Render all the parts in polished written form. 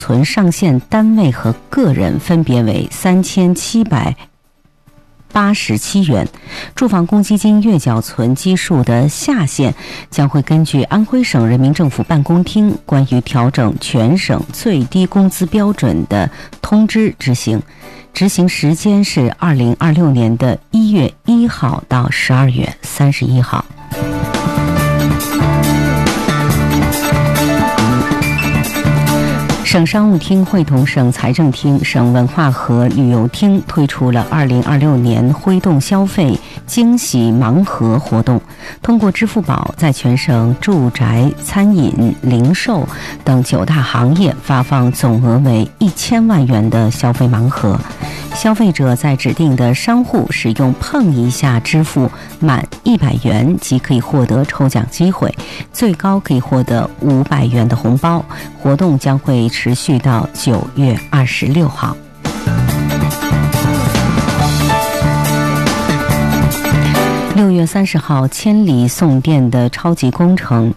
存上限单位和个人分别为3787元，住房公积金月缴存基数的下限将会根据安徽省人民政府办公厅关于调整全省最低工资标准的通知执行，执行时间是2026年的1月1号到12月31号。省商务厅会同省财政厅、省文化和旅游厅推出了2026年挥动消费惊喜盲盒活动，通过支付宝在全省住宅、餐饮、零售等9大行业发放总额为1000万元的消费盲盒，消费者在指定的商户使用碰一下支付满100元即可以获得抽奖机会，最高可以获得500元的红包。活动将会持续到9月26号。6月30号，千里送电的超级工程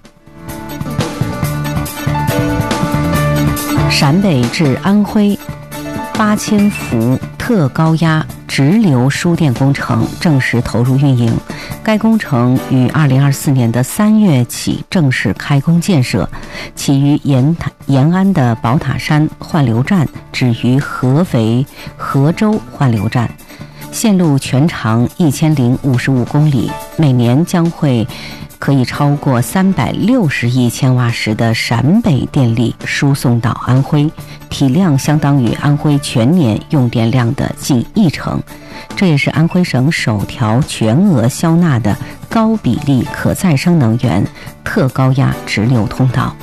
陕北至安徽8000伏特高压直流输电工程正式投入运营。该工程于2024年的3月起正式开工建设，起于延安的宝塔山换流站，止于合肥合州换流站。线路全长1055公里，每年将会可以超过360亿千瓦时的陕北电力输送到安徽，体量相当于安徽全年用电量的近1成。这也是安徽省首条全额消纳的高比例可再生能源特高压直流通道。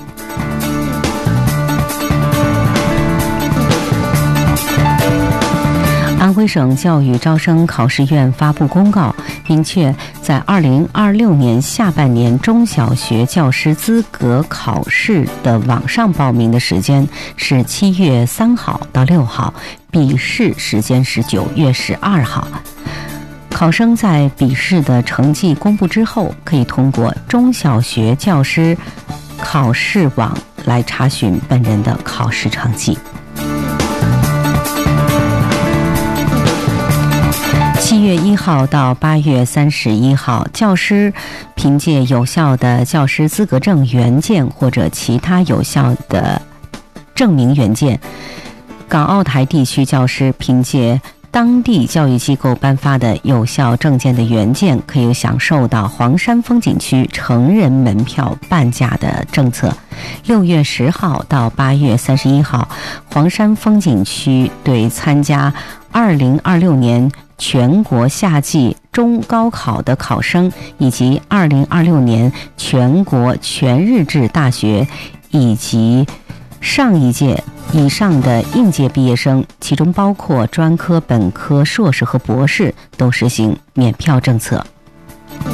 安徽省教育招生考试院发布公告，明确在2026年下半年中小学教师资格考试的网上报名的时间是7月3号到6号，笔试时间是9月12号。考生在笔试的成绩公布之后，可以通过中小学教师考试网来查询本人的考试成绩。7月1号到8月31号，教师凭借有效的教师资格证原件或者其他有效的证明原件，港澳台地区教师凭借当地教育机构颁发的有效证件的原件，可以享受到黄山风景区成人门票半价的政策。6月10号到8月31号，黄山风景区对参加2026年全国夏季中高考的考生，以及2026年全国全日制大学以及上一届以上的应届毕业生，其中包括专科、本科、硕士和博士，都实行免票政策。